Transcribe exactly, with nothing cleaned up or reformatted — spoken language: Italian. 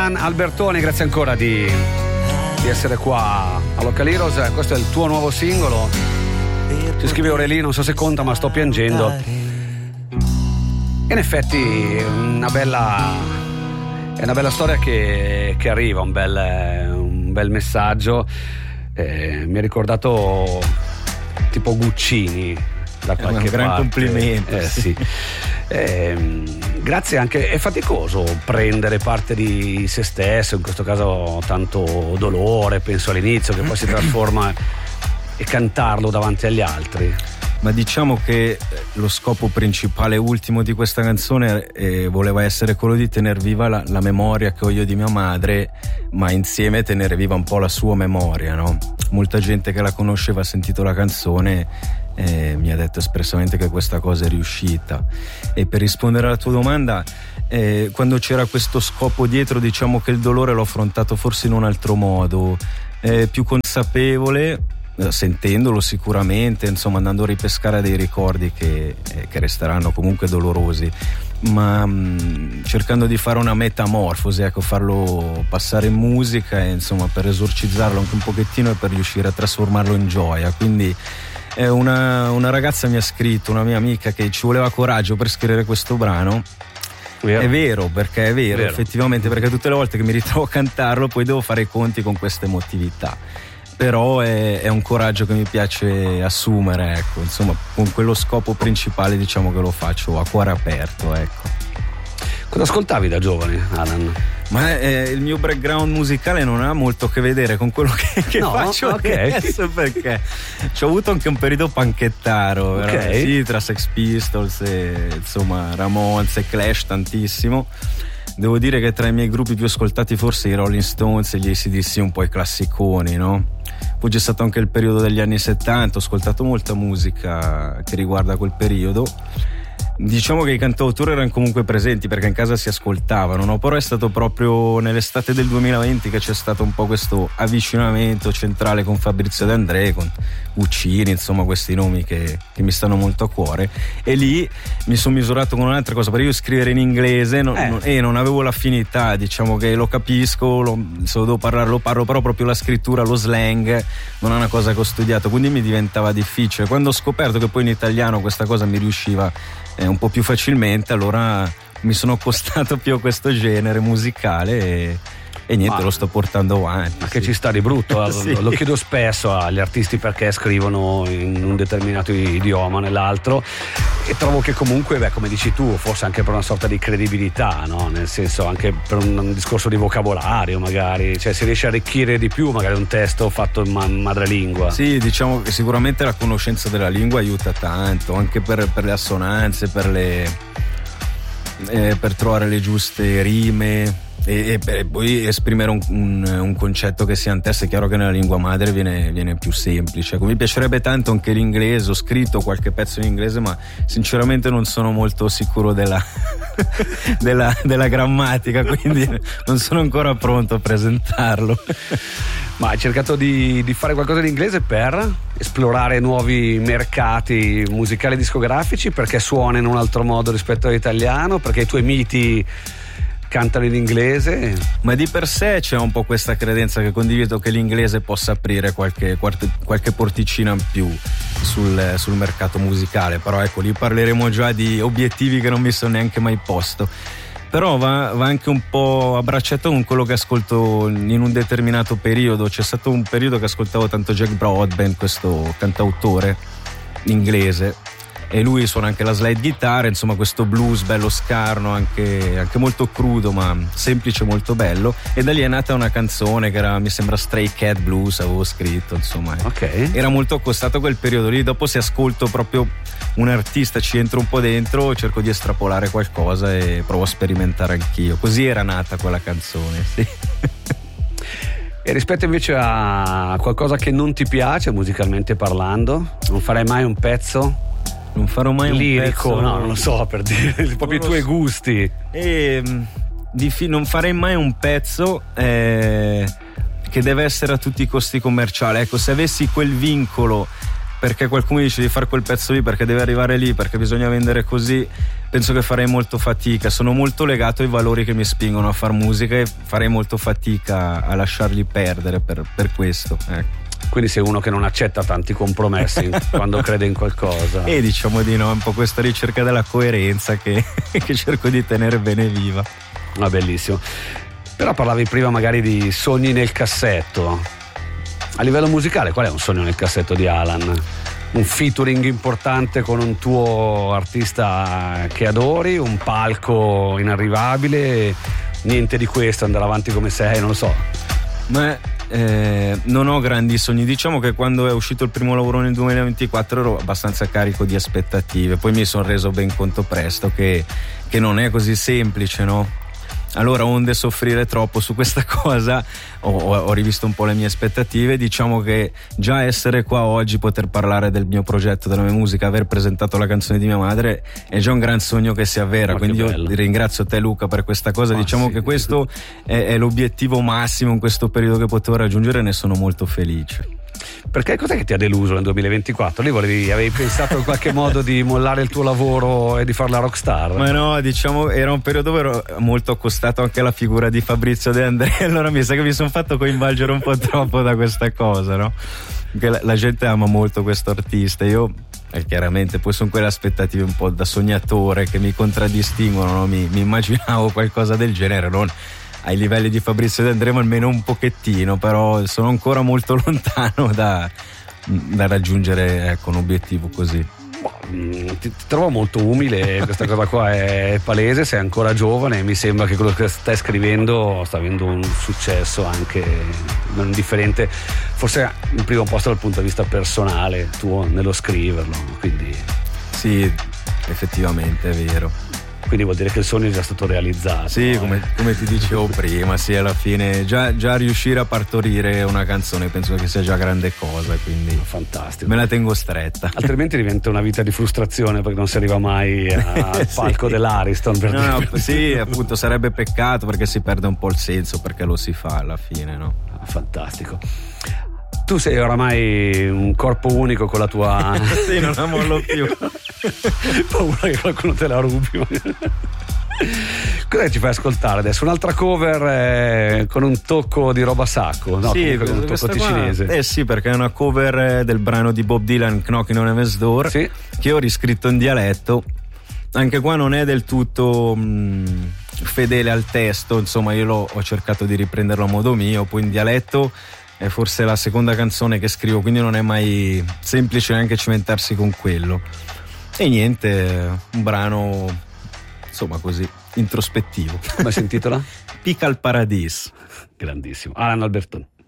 Alan Albertoni, grazie ancora di, di essere qua a Local Heroes. Questo è il tuo nuovo singolo. Ci scrive Aurelino, non so se conta ma sto piangendo. In effetti una bella è una bella storia che, che arriva, un bel, un bel messaggio. Eh, mi ha ricordato tipo Guccini da qualche parte. Un gran complimento. Eh, sì. Eh, grazie anche, è faticoso prendere parte di se stesso, in questo caso tanto dolore, penso all'inizio, che poi si trasforma e cantarlo davanti agli altri. Ma diciamo che lo scopo principale ultimo di questa canzone eh, voleva essere quello di tener viva la, la memoria che ho io di mia madre, ma insieme tenere viva un po' la sua memoria, no? Molta gente che la conosceva, ha sentito la canzone, eh, mi ha detto espressamente che questa cosa è riuscita. E per rispondere alla tua domanda, eh, quando c'era questo scopo dietro, diciamo che il dolore l'ho affrontato forse in un altro modo, eh, più consapevole, sentendolo sicuramente, insomma andando a ripescare dei ricordi che, eh, che resteranno comunque dolorosi, ma mh, cercando di fare una metamorfosi, ecco, farlo passare in musica e insomma per esorcizzarlo anche un pochettino e per riuscire a trasformarlo in gioia. Quindi eh, una, una ragazza mi ha scritto, una mia amica, che ci voleva coraggio per scrivere questo brano. Vero. È vero, perché è vero, vero effettivamente, perché tutte le volte che mi ritrovo a cantarlo poi devo fare i conti con questa emotività. Però è, è un coraggio che mi piace assumere, ecco, insomma, con quello scopo principale, diciamo che lo faccio a cuore aperto, ecco. Cosa ascoltavi da giovane, Alan? Ma eh, il mio background musicale non ha molto a che vedere con quello che, che no, faccio okay. adesso, perché ci ho avuto anche un periodo panchettaro, okay. Sì, tra Sex Pistols e insomma Ramones e Clash tantissimo. Devo dire che tra i miei gruppi più ascoltati forse i Rolling Stones e gli A C D C, un po' i classiconi, no? Poi c'è stato anche il periodo degli anni settanta, ho ascoltato molta musica che riguarda quel periodo. Diciamo che i cantautori erano comunque presenti perché in casa si ascoltavano, no? Però è stato proprio nell'estate del duemilaventi che c'è stato un po' questo avvicinamento centrale con Fabrizio De André, con Guccini, insomma questi nomi che, che mi stanno molto a cuore, e lì mi sono misurato con un'altra cosa, perché io scrivere in inglese non, eh. non, e non avevo l'affinità, diciamo che lo capisco, lo, se lo devo parlare lo parlo, però proprio la scrittura, lo slang non è una cosa che ho studiato, quindi mi diventava difficile. Quando ho scoperto che poi in italiano questa cosa mi riusciva eh, un po' più facilmente, allora mi sono accostato più a questo genere musicale e, e niente, ma, lo sto portando avanti. Ma sì. Che ci sta di brutto, eh? Sì. Lo chiedo spesso agli artisti perché scrivono in un determinato idioma o nell'altro, e trovo che comunque, beh, come dici tu, forse anche per una sorta di credibilità, no? Nel senso, anche per un, un discorso di vocabolario magari, cioè si riesce a arricchire di più magari un testo fatto in ma- madrelingua. Sì, diciamo che sicuramente la conoscenza della lingua aiuta tanto, anche per, per le assonanze, per le eh, per trovare le giuste rime e, e, e poi esprimere un, un, un concetto che sia in testa. È chiaro che nella lingua madre viene, viene più semplice. Mi piacerebbe tanto anche l'inglese, ho scritto qualche pezzo in inglese, ma sinceramente non sono molto sicuro della, della, della grammatica, quindi non sono ancora pronto a presentarlo. Ma hai cercato di, di fare qualcosa di inglese per esplorare nuovi mercati musicali discografici, perché suona in un altro modo rispetto all'italiano, perché i tuoi miti cantano in inglese? Ma di per sé c'è un po' questa credenza che condivido, che l'inglese possa aprire qualche, qualche, qualche porticina in più sul, sul mercato musicale, però ecco, lì parleremo già di obiettivi che non mi sono neanche mai posto. Però va, va anche un po' abbracciato con quello che ascolto in un determinato periodo. C'è stato un periodo che ascoltavo tanto Jack Broadbent, questo cantautore inglese, e lui suona anche la slide guitar, insomma questo blues bello scarno, anche, anche molto crudo ma semplice, molto bello, e da lì è nata una canzone che era, mi sembra, Stray Cat Blues, avevo scritto, insomma okay. Era molto accostato a quel periodo lì. Dopo, se ascolto proprio un artista, ci entro un po' dentro, cerco di estrapolare qualcosa e provo a sperimentare anch'io. Così era nata quella canzone, sì. E rispetto invece a qualcosa che non ti piace musicalmente parlando, non farei mai un pezzo? Non farò mai lirico, un pezzo, no, non lo so, per dire proprio i tuoi so. gusti. E, di fi- non farei mai un pezzo eh, che deve essere a tutti i costi commerciale. Ecco, se avessi quel vincolo, perché qualcuno dice di fare quel pezzo lì, perché deve arrivare lì, perché bisogna vendere così, penso che farei molto fatica. Sono molto legato ai valori che mi spingono a far musica e farei molto fatica a lasciarli perdere per, per questo, ecco. Quindi sei uno che non accetta tanti compromessi quando crede in qualcosa. E diciamo di no, è un po' questa ricerca della coerenza che, che cerco di tenere bene viva. Ah, bellissimo. Però parlavi prima magari di sogni nel cassetto. A livello musicale, qual è un sogno nel cassetto di Alan? Un featuring importante con un tuo artista che adori, un palco inarrivabile, niente di questo, andare avanti come sei, non lo so. Ma eh, non ho grandi sogni. Diciamo che quando è uscito il primo lavoro nel duemilaventiquattro ero abbastanza carico di aspettative, poi mi sono reso ben conto presto che, che non è così semplice, no? Allora, onde soffrire troppo su questa cosa, ho, ho rivisto un po' le mie aspettative. Diciamo che già essere qua oggi, poter parlare del mio progetto, della mia musica, aver presentato la canzone di mia madre è già un gran sogno che si avvera. Ma quindi io ringrazio te, Luca, per questa cosa. Ah, diciamo sì, che questo è, è l'obiettivo massimo in questo periodo che potevo raggiungere e ne sono molto felice. Perché cos'è che ti ha deluso nel duemilaventiquattro? Lì volevi, avevi pensato in qualche modo di mollare il tuo lavoro e di fare la rockstar? Ma no, diciamo era un periodo dove ero molto accostato anche alla figura di Fabrizio De André, allora mi sa che mi sono fatto coinvolgere un po' troppo da questa cosa, no? Perché la, la gente ama molto questo artista, io eh, chiaramente poi sono quelle aspettative un po' da sognatore che mi contraddistinguono, no? mi, mi immaginavo qualcosa del genere, non ai livelli di Fabrizio De André, ma almeno un pochettino, però sono ancora molto lontano da, da raggiungere, ecco, un obiettivo così. Ti, ti trovo molto umile, questa cosa qua è palese, sei ancora giovane e mi sembra che quello che stai scrivendo sta avendo un successo anche non indifferente, forse in primo posto dal punto di vista personale tuo nello scriverlo, quindi sì, effettivamente è vero. Quindi vuol dire che il sogno è già stato realizzato. Sì, no? come, come ti dicevo prima, sì, alla fine già, già riuscire a partorire una canzone penso che sia già grande cosa, quindi fantastico. Me la tengo stretta. Altrimenti diventa una vita di frustrazione perché non si arriva mai al palco sì. dell'Ariston. Per no, no, sì, appunto sarebbe peccato perché si perde un po' il senso perché lo si fa alla fine, no? Fantastico. Tu sei oramai un corpo unico con la tua... sì, non la mollo più. Paura che qualcuno te la rubi. Cosa ci fai ascoltare adesso? Un'altra cover eh, con un tocco di roba sacco, no? Sì, con un tocco ticinese. Eh sì, perché è una cover del brano di Bob Dylan, Knocking on Heaven's Door, sì. che ho riscritto in dialetto. Anche qua non è del tutto mh, fedele al testo, insomma io l'ho, ho cercato di riprenderlo a modo mio, poi in dialetto è forse la seconda canzone che scrivo, quindi non è mai semplice neanche cimentarsi con quello. E niente, un brano insomma così introspettivo. Come si intitola? Pica al Paradis. Grandissimo. Alan Alberton.